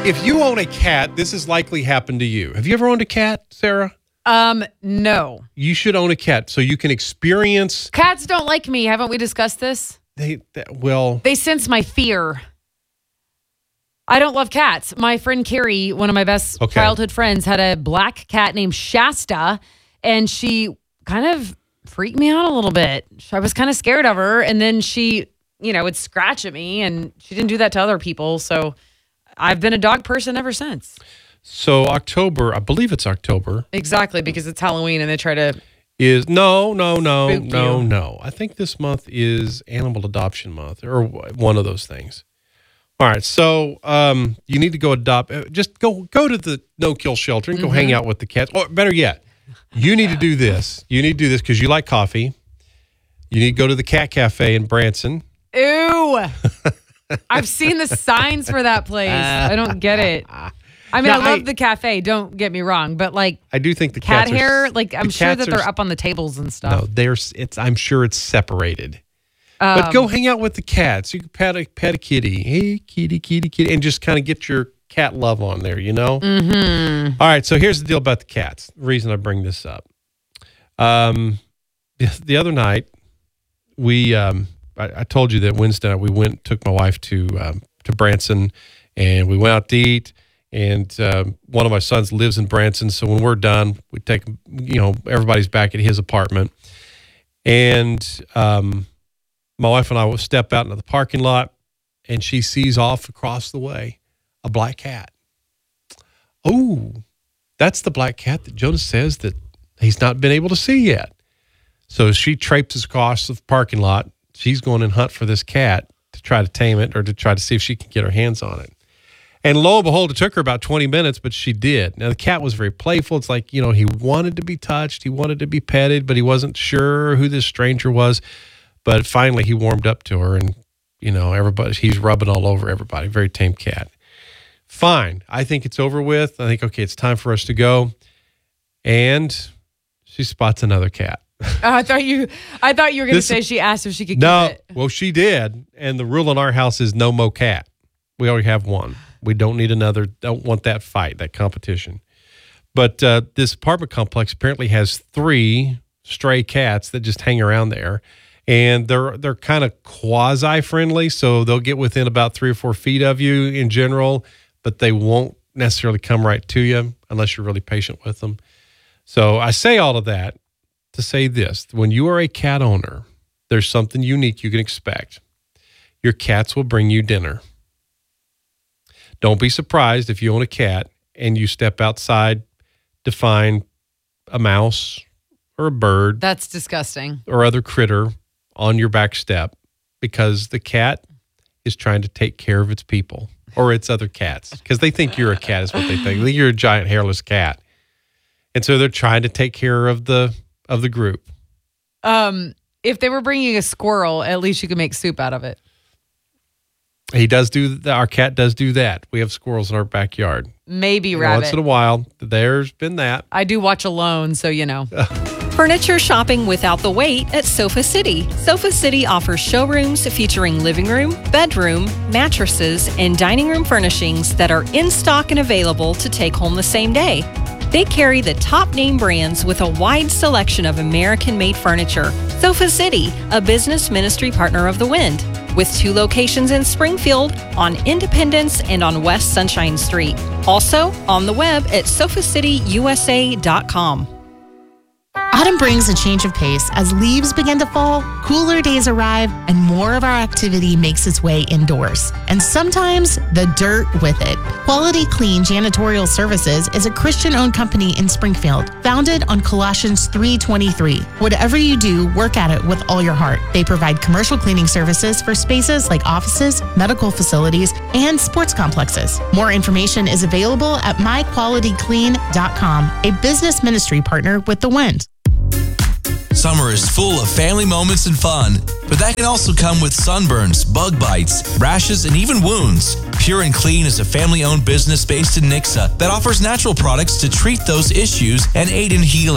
If you own a cat, this has likely happened to you. Have you ever owned a cat, Sarah? No. You should own a cat so you can experience. Cats don't like me. Haven't we discussed this? They sense my fear. I don't love cats. My friend Carrie, one of my best childhood friends, had a black cat named Shasta, and she kind of freaked me out a little bit. I was kind of scared of her, and then she, would scratch at me, and she didn't do that to other people, so I've been a dog person ever since. So October, I believe it's October. Exactly, because it's Halloween, and they try to... No. I think this month is Animal Adoption Month, or one of those things. All right, so you need to go adopt. Just go to the no-kill shelter and go hang out with the cats. Or better yet, you need to do this. You need to do this because you like coffee. You need to go to the Cat Cafe in Branson. Ew. I've seen the signs for that place. I don't get it. I mean, I love the cafe. Don't get me wrong, but I do think the cat cats hair. I'm sure that they're up on the tables and stuff. No, I'm sure it's separated. But go hang out with the cats. You can pet a kitty. Hey, kitty, and just kind of get your cat love on there. Mm-hmm. All right. So here's the deal about the cats. The reason I bring this up. The other night, I told you that Wednesday night took my wife to Branson, and we went out to eat. And one of my sons lives in Branson, so when we're done, we take everybody's back at his apartment, and my wife and I will step out into the parking lot, and she sees off across the way a black cat. Oh, that's the black cat that Jonas says that he's not been able to see yet. So she traipses across the parking lot. She's going and hunt for this cat to try to tame it or to try to see if she can get her hands on it. And lo and behold, it took her about 20 minutes, but she did. Now, the cat was very playful. It's like, he wanted to be touched. He wanted to be petted, but he wasn't sure who this stranger was. But finally, he warmed up to her, and, he's rubbing all over everybody. Very tame cat. Fine. I think it's over with. I think, okay, it's time for us to go. And she spots another cat. I thought you were going to say she asked if she could keep it. Well, she did. And the rule in our house is no mo cat. We already have one. We don't need another. Don't want that fight, that competition. But this apartment complex apparently has 3 stray cats that just hang around there. And they're kind of quasi-friendly, so they'll get within about 3 or 4 feet of you in general, but they won't necessarily come right to you unless you're really patient with them. So I say all of that to say this. When you are a cat owner, there's something unique you can expect. Your cats will bring you dinner. Don't be surprised if you own a cat and you step outside to find a mouse or a bird. That's disgusting. Or other critter on your back step, because the cat is trying to take care of its people or its other cats, because they think you're a cat is what they think. They think you're a giant hairless cat. And so they're trying to take care of the group. If they were bringing a squirrel, at least you could make soup out of it. He does our cat does do that. We have squirrels in our backyard. Maybe rabbit. Once in a while, there's been that. I do watch Alone, so Furniture shopping without the wait at Sofa City. Sofa City offers showrooms featuring living room, bedroom, mattresses, and dining room furnishings that are in stock and available to take home the same day. They carry the top name brands with a wide selection of American-made furniture. Sofa City, a business ministry partner of The Wind, with 2 locations in Springfield, on Independence and on West Sunshine Street. Also on the web at sofacityusa.com. Autumn brings a change of pace as leaves begin to fall, cooler days arrive, and more of our activity makes its way indoors. And sometimes the dirt with it. Quality Clean Janitorial Services is a Christian-owned company in Springfield, founded on Colossians 3:23. Whatever you do, work at it with all your heart. They provide commercial cleaning services for spaces like offices, medical facilities, and sports complexes. More information is available at myqualityclean.com, a business ministry partner with The Wind. Summer is full of family moments and fun, but that can also come with sunburns, bug bites, rashes, and even wounds. Pure and Clean is a family-owned business based in Nixa that offers natural products to treat those issues and aid in healing.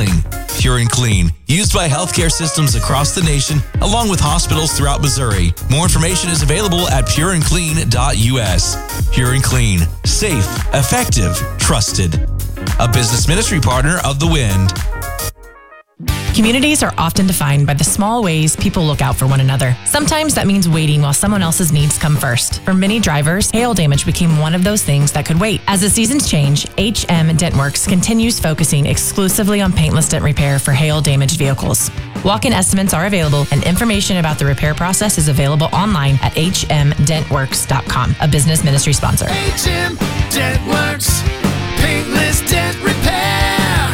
Pure and Clean, used by healthcare systems across the nation, along with hospitals throughout Missouri. More information is available at pureandclean.us. Pure and Clean, safe, effective, trusted. A business ministry partner of The Wind. Communities are often defined by the small ways people look out for one another. Sometimes that means waiting while someone else's needs come first. For many drivers, hail damage became one of those things that could wait. As the seasons change, HM Dentworks continues focusing exclusively on paintless dent repair for hail damaged vehicles. Walk-in estimates are available, and information about the repair process is available online at hmdentworks.com, a business ministry sponsor. HM Dentworks, paintless dent repair.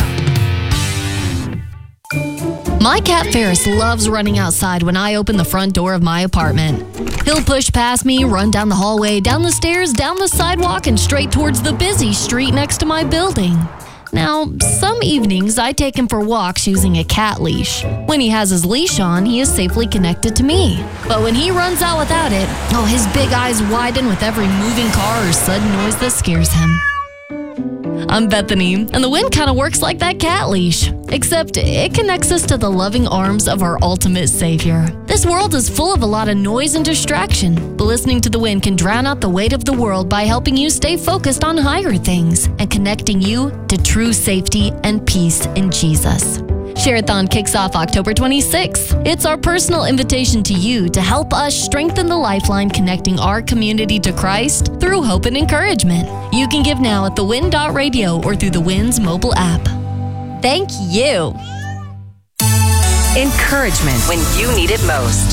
My cat Ferris loves running outside when I open the front door of my apartment. He'll push past me, run down the hallway, down the stairs, down the sidewalk, and straight towards the busy street next to my building. Now, some evenings I take him for walks using a cat leash. When he has his leash on, he is safely connected to me. But when he runs out without it, his big eyes widen with every moving car or sudden noise that scares him. I'm Bethany, and the Wind kind of works like that cat leash, except it connects us to the loving arms of our ultimate Savior. This world is full of a lot of noise and distraction, but listening to the Wind can drown out the weight of the world by helping you stay focused on higher things and connecting you to true safety and peace in Jesus. Share-a-thon kicks off October 26th. It's our personal invitation to you to help us strengthen the lifeline connecting our community to Christ through hope and encouragement. You can give now at thewind.radio or through the Wind's mobile app. Thank you. Encouragement when you need it most.